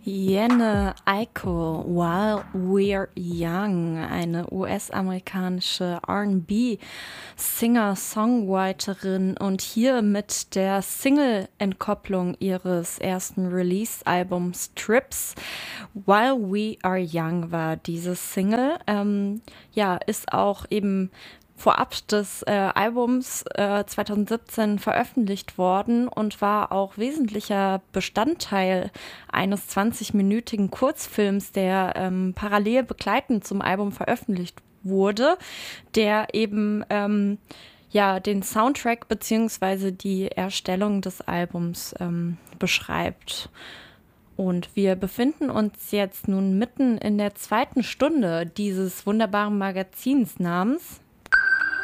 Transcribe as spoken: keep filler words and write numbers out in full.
Jene Aiko, While We're Young, eine U S-amerikanische R and B-Singer-Songwriterin und hier mit der Single-Entkopplung ihres ersten Release-Albums Trips. While We Are Young war dieses Single. Ähm, ja, ist auch eben vorab des äh, Albums äh, zwanzig siebzehn veröffentlicht worden und war auch wesentlicher Bestandteil eines zwanzig-minütigen Kurzfilms, der ähm, parallel begleitend zum Album veröffentlicht wurde, der eben ähm, ja, den Soundtrack bzw. die Erstellung des Albums ähm, beschreibt. Und wir befinden uns jetzt nun mitten in der zweiten Stunde dieses wunderbaren Magazins namens